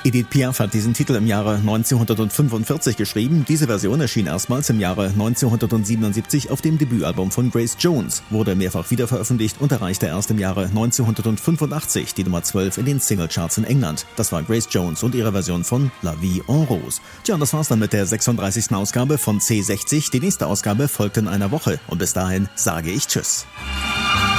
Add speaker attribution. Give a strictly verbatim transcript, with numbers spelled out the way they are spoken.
Speaker 1: Edith Piaf hat diesen Titel im Jahre neunzehnhundertfünfundvierzig geschrieben. Diese Version erschien erstmals im Jahre neunzehnhundertsiebenundsiebzig auf dem Debütalbum von Grace Jones, wurde mehrfach wiederveröffentlicht und erreichte erst im Jahre neunzehnhundertfünfundachtzig die Nummer zwölf in den Singlecharts in England. Das war Grace Jones und ihre Version von La Vie en Rose. Tja, und das war's dann mit der sechsunddreißigsten Ausgabe von C sechzig. Die nächste Ausgabe folgt in einer Woche und bis dahin sage ich Tschüss.